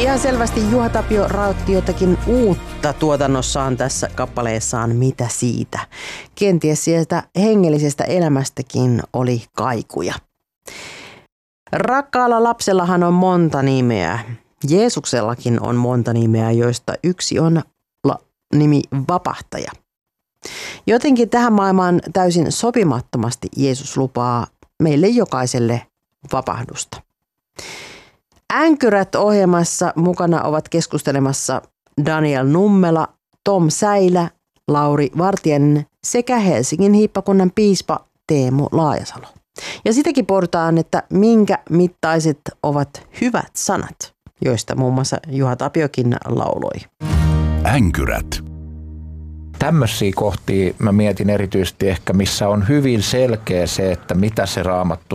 Ihan selvästi Juha Tapio raotti jotakin uutta tuotannossaan tässä kappaleessaan Mitä siitä. Kenties sieltä hengellisestä elämästäkin oli kaikuja. Rakkaalla lapsellahan on monta nimeä. Jeesuksellakin on monta nimeä, joista yksi on nimi Vapahtaja. Jotenkin tähän maailmaan täysin sopimattomasti Jeesus lupaa meille jokaiselle vapahdusta. Änkyrät ohjelmassa mukana ovat keskustelemassa Daniel Nummela, Tom Säilä, Lauri Vartiainen sekä Helsingin hiippakunnan piispa Teemu Laajasalo. Ja sitäkin pohditaan, että minkä mittaiset ovat hyvät sanat, joista muun muassa Juha Tapiokin lauloi. Änkyrät. Tämmöisiä kohtia mä mietin erityisesti ehkä, missä on hyvin selkeä se, että mitä se Raamattu